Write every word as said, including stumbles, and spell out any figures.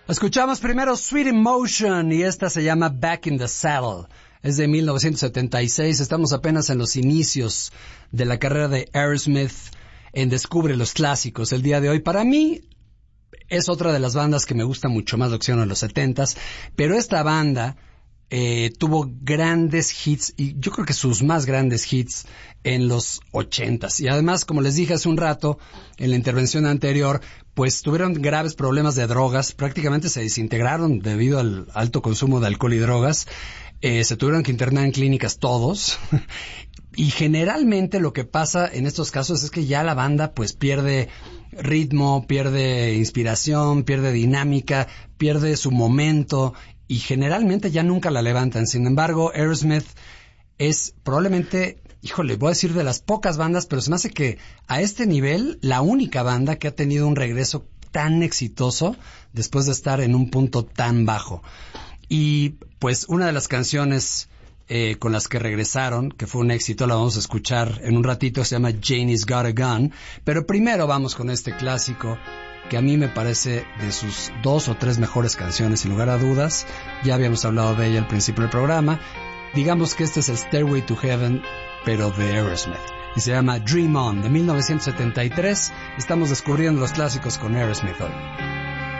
Escuchamos primero Sweet Emotion y esta se llama Back in the Saddle. Es de mil novecientos setenta y seis, estamos apenas en los inicios de la carrera de Aerosmith en Descubre los Clásicos. El día de hoy, para mí, es otra de las bandas que me gusta mucho más lo que hicieron en los setentas, pero esta banda eh, tuvo grandes hits, y yo creo que sus más grandes hits en los ochentas. Y además, como les dije hace un rato, en la intervención anterior, pues tuvieron graves problemas de drogas, prácticamente se desintegraron debido al alto consumo de alcohol y drogas. Eh, se tuvieron que internar en clínicas todos y generalmente lo que pasa en estos casos es que ya la banda pues pierde ritmo, pierde inspiración, pierde dinámica, pierde su momento y generalmente ya nunca la levantan. Sin embargo, Aerosmith es probablemente, híjole, voy a decir de las pocas bandas, pero se me hace que a este nivel la única banda que ha tenido un regreso tan exitoso después de estar en un punto tan bajo. Y pues una de las canciones eh, con las que regresaron, que fue un éxito, la vamos a escuchar en un ratito, se llama Janie's Got a Gun. Pero primero vamos con este clásico que a mí me parece de sus dos o tres mejores canciones, sin lugar a dudas. Ya habíamos hablado de ella al principio del programa. Digamos que este es el Stairway to Heaven, pero de Aerosmith. Y se llama Dream On, de mil novecientos setenta y tres. Estamos descubriendo los clásicos con Aerosmith hoy.